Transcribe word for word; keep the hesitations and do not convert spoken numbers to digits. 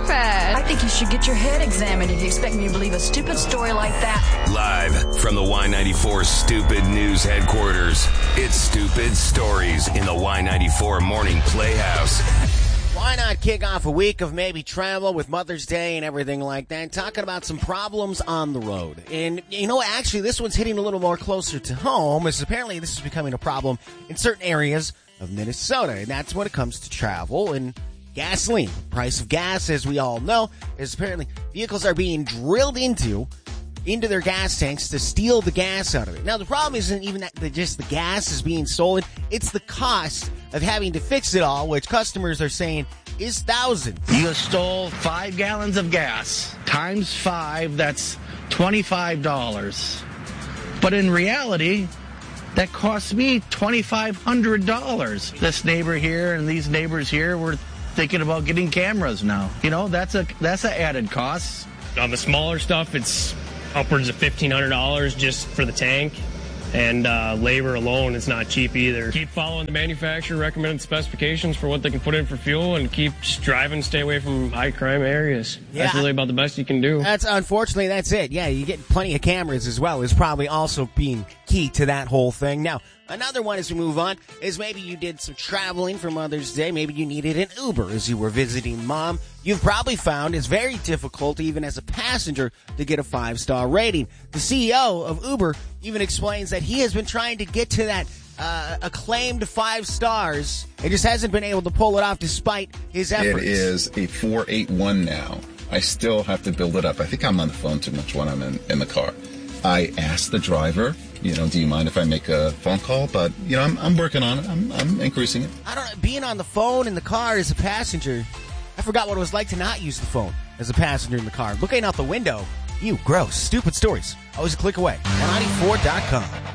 I think you should get your head examined if you expect me to believe a stupid story like that. Live from the Y ninety-four Stupid News headquarters, it's Stupid Stories in the Y ninety-four Morning Playhouse. Why not kick off a week of maybe travel with Mother's Day and everything like that, talking about some problems on the road. And, you know, actually, this one's hitting a little more closer to home, as apparently this is becoming a problem in certain areas of Minnesota. And that's when it comes to travel and gasoline. The price of gas, as we all know, is apparently vehicles are being drilled into into their gas tanks to steal the gas out of it. Now, the problem isn't even that the, just the gas is being stolen. It's the cost of having to fix it all, which customers are saying is thousands. You stole five gallons of gas. Times five, that's twenty-five dollars. But in reality, that cost me twenty-five hundred dollars. This neighbor here and these neighbors here were thinking about getting cameras now. You know, that's a that's an added cost. On the smaller stuff, it's upwards of fifteen hundred dollars just for the tank. And uh, labor alone is not cheap either. Keep following the manufacturer recommended specifications for what they can put in for fuel and keep driving, stay away from high crime areas. Yeah. That's really about the best you can do. That's unfortunately, that's it. Yeah, you get plenty of cameras as well is probably also being key to that whole thing. Now, another one as we move on is maybe you did some traveling for Mother's Day. Maybe you needed an Uber as you were visiting mom. You've probably found it's very difficult, even as a passenger, to get a five-star rating. The C E O of Uber even explains that he has been trying to get to that uh, acclaimed five stars. It just hasn't been able to pull it off despite his efforts. It is a four eight one now. I still have to build it up. I think I'm on the phone too much when I'm in, in the car. I asked the driver, you know, do you mind if I make a phone call? But, you know, I'm, I'm working on it. I'm, I'm increasing it. I don't know. Being on the phone in the car as a passenger, I forgot what it was like to not use the phone as a passenger in the car. Looking out the window, you gross, stupid stories. Always a click away. one ninety-four dot com.